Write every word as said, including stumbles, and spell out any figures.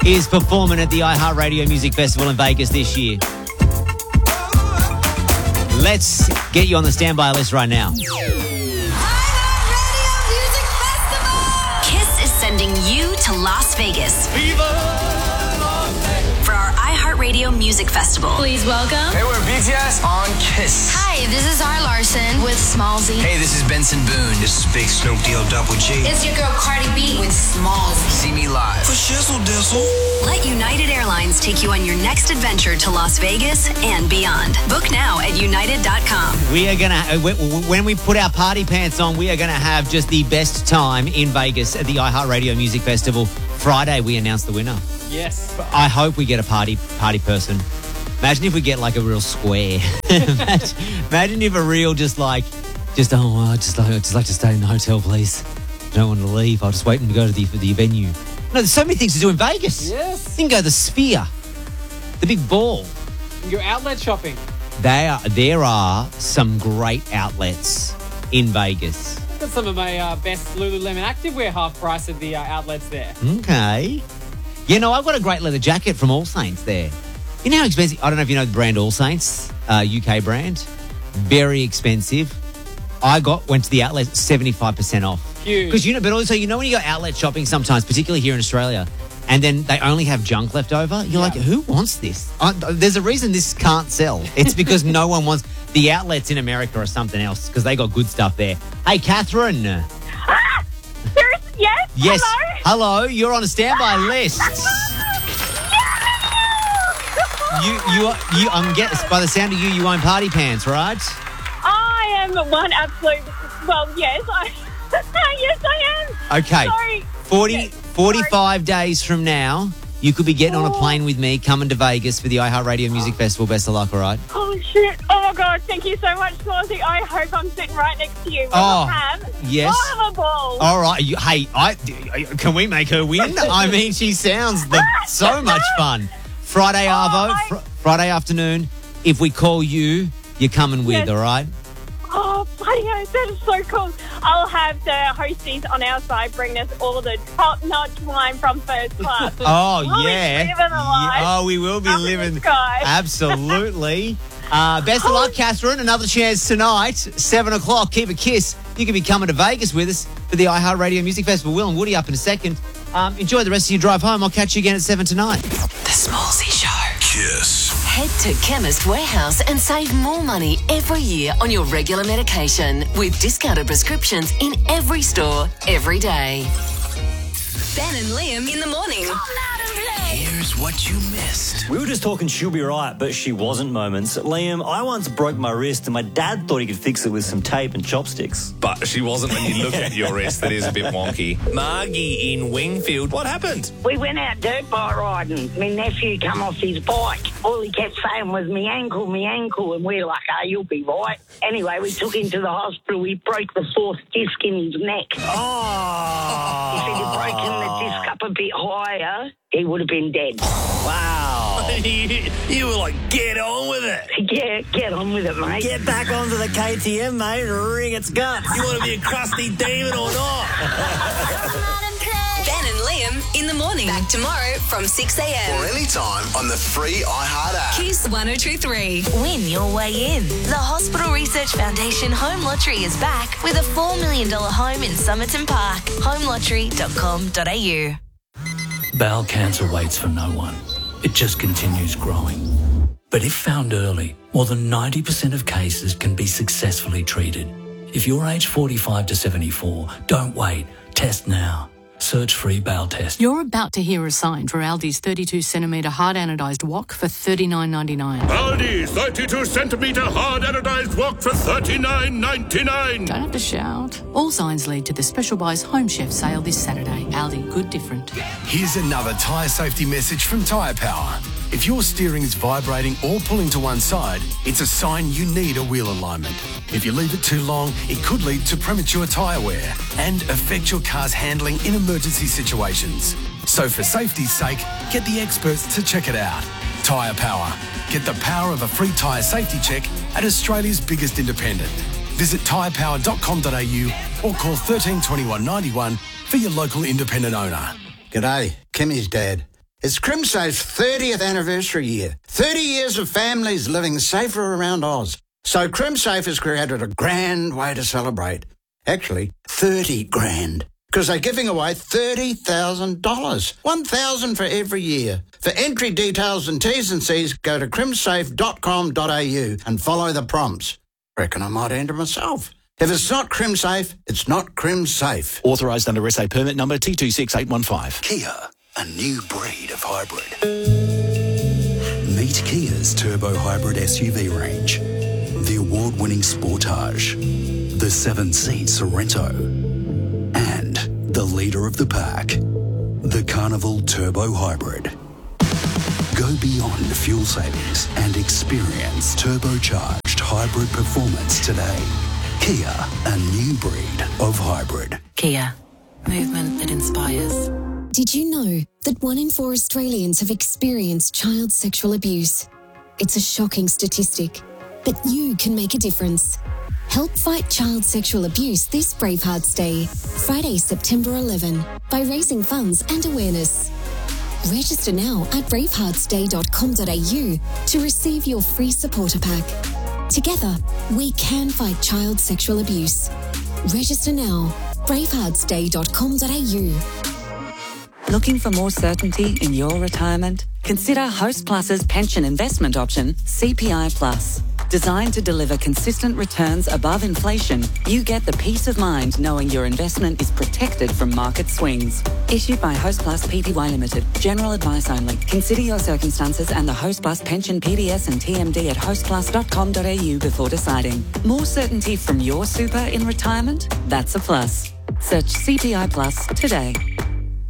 is performing at the iHeartRadio Music Festival in Vegas this year. Let's get you on the standby list right now. iHeartRadio Music Festival! Kiss is sending you to Las Vegas. For our iHeartRadio Music Festival. Please welcome. Hey, we're B T S on Kiss. Hi, this is Zara Larson with Smallzy. Hey, this is Benson Boone. This is Big Snoop Deal Double G. It's your girl Cardi B with Smallzy. See me live. For shizzle dizzle. Let United Airlines take you on your next adventure to Las Vegas and beyond. Book now at united dot com. We are going to, when we put our party pants on, we are going to have just the best time in Vegas at the iHeartRadio Music Festival. Friday, we announce the winner. Yes. I hope we get a party party person. Imagine if we get like a real square. imagine, imagine if a real just like, just, oh, I just like, I'd just like to stay in the hotel, please. I don't want to leave. I'll just wait to go to the, for the venue. No, there's so many things to do in Vegas. Yes. You can go to the Sphere, the big ball. Your outlet shopping. They are, there are some great outlets in Vegas. Got some of my uh, best Lululemon activewear half price at the uh, outlets there. Okay. You know, I've got a great leather jacket from All Saints there. You know how expensive? I don't know if you know the brand All Saints, uh, U K brand. Very expensive. I got went to the outlet seventy-five percent off. Huge. Because you know, but also you know when you go outlet shopping sometimes, particularly here in Australia, and then they only have junk left over. You're Yeah. like, who wants this? I, there's a reason this can't sell. It's because no one wants. The outlets in America or something else because they got good stuff there. Hey, Catherine. Ah, seriously? Yes? Yes. Hello? Hello. You're on a standby list. You, you, you. I'm getting. By the sound of you, you own party pants, right? I am one absolute, well, yes, I, yes, I am. Okay. Sorry. forty, Yes, forty-five days from now, you could be getting on a plane with me, coming to Vegas for the iHeartRadio Music Festival. Best of luck, all right? Oh, shit. Oh, my God. Thank you so much, Swarzy. I hope I'm sitting right next to you. We'll Oh, have, yes. We'll have a ball. All right. You, hey, I, can we make her win? I mean, she sounds the, so much fun. Friday, Arvo, I- fr- Friday afternoon. If we call you, you're coming with, Yes. all right? Oh, bloody hell, that is so cool. I'll have the hosties on our side bring us all the top-notch wine from first class. Oh, We'll be yeah. living the life. Yeah. Oh, we will be Up in the living. sky. Absolutely. Uh, best of luck, Catherine. Another chance tonight, seven o'clock. Keep a kiss. You can be coming to Vegas with us for the iHeartRadio Music Festival. Will and Woody up in a second. Um, enjoy the rest of your drive home. I'll catch you again at seven tonight. The Smallzy Show. Kiss. Head to Chemist Warehouse and save more money every year on your regular medication with discounted prescriptions in every store, every day. Ben and Liam in the morning. Here's what you missed. We were just talking she'll be right, but she wasn't moments. Liam, I once broke my wrist and my dad thought he could fix it with some tape and chopsticks. But she wasn't when you look at your wrist. That is a bit wonky. Margie in Wingfield, what happened? We went out dirt bike riding. My nephew come off his bike. All he kept saying was, me ankle, me ankle. And we're like, oh, you'll be right. Anyway, we took him to the hospital. We broke the fourth disc in his neck. Oh! If he'd have broken the disc up a bit higher, he would have been dead. Wow. you, you were like, get on with it. Yeah, get on with it, mate. Get back onto the K T M, mate, and wring its guts. You want to be a crusty demon or not? Ben and Liam in the morning. Back tomorrow from six a.m. Or anytime on the free iHeart app. Kiss one oh two three. Win your way in. The Hospital Research Foundation Home Lottery is back with a four million dollars home in Somerton Park. home lottery dot com dot a u. Bowel cancer waits for no one. It just continues growing. But if found early, more than ninety percent of cases can be successfully treated. If you're aged forty-five to seventy-four, don't wait. Test now. Search free bowel test. You're about to hear a sign for Aldi's thirty-two centimetre hard anodised wok for thirty-nine ninety-nine. Aldi thirty-two centimetre hard anodised wok for thirty-nine ninety-nine. Don't have to shout. All signs lead to the Special Buys Home Chef sale this Saturday. Aldi, good different. Here's another tyre safety message from Tyre Power. If your steering is vibrating or pulling to one side, it's a sign you need a wheel alignment. If you leave it too long, it could lead to premature tyre wear and affect your car's handling in emergency situations. So for safety's sake, get the experts to check it out. Tyre Power. Get the power of a free tyre safety check at Australia's biggest independent. Visit tyre power dot com dot a u or call one three two one nine one for your local independent owner. G'day, Kimmy's dad. It's CrimSafe's thirtieth anniversary year. thirty years of families living safer around Oz. So CrimSafe has created a grand way to celebrate. Actually, thirty grand. Because they're giving away thirty thousand dollars. one thousand dollars for every year. For entry details and T's and C's, go to crimsafe dot com dot a u and follow the prompts. Reckon I might enter myself. If it's not CrimSafe, it's not CrimSafe. Authorised under S A permit number T two six eight one five. Kia, a new breed of hybrid. Meet Kia's turbo hybrid S U V range. The award-winning Sportage, the seven-seat Sorrento, and the leader of the pack, the Carnival Turbo Hybrid. Go beyond fuel savings and experience turbocharged hybrid performance today. Kia, a new breed of hybrid. Kia, movement that inspires. Did you know that one in four Australians have experienced child sexual abuse? It's a shocking statistic, but you can make a difference. Help fight child sexual abuse this Bravehearts Day, Friday, September eleventh, by raising funds and awareness. Register now at bravehearts day dot com dot a u to receive your free supporter pack. Together, we can fight child sexual abuse. Register now, bravehearts day dot com dot a u. Looking for more certainty in your retirement? Consider Hostplus's pension investment option, C P I Plus. Designed to deliver consistent returns above inflation, you get the peace of mind knowing your investment is protected from market swings. Issued by Hostplus Pty Limited. General advice only. Consider your circumstances and the Hostplus pension P D S and T M D at hostplus dot com dot a u before deciding. More certainty from your super in retirement? That's a plus. Search C P I Plus today.